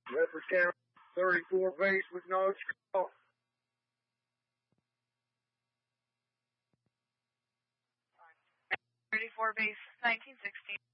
Redford County, 34 base with no call. 34 base, 1916.